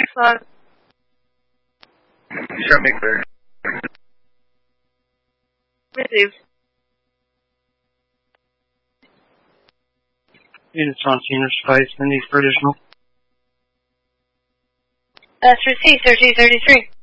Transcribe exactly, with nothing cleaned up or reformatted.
log. Show me clear. Received. Units on Senior Spice, the need for additional. That's received, thirteen thirty-three.